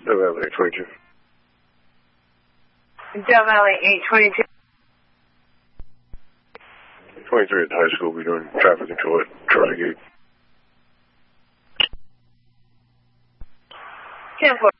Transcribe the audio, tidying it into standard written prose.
Dove Valley 822. Dove Valley 822. 23 at the high school. We're doing traffic control at Charlie Gate. 10-4.